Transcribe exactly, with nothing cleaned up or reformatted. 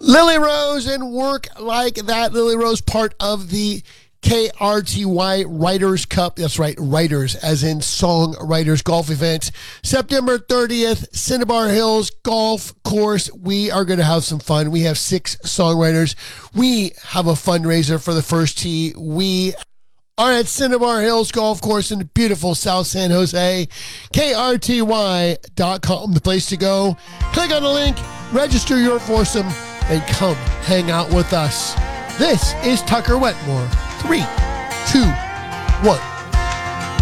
Lily Rose and Work Like That. Lily Rose, part of the K R T Y Writers Cup. That's right, writers, as in songwriters golf event. September thirtieth, Cinnabar Hills Golf Course. We are going to have some fun. We have six songwriters. We have a fundraiser for the first tee. We are at Cinnabar Hills Golf Course in beautiful South San Jose. K R T Y dot com, the place to go. Click on the link, register your foursome, and come hang out with us. This is Tucker Wetmore. Three, two, one.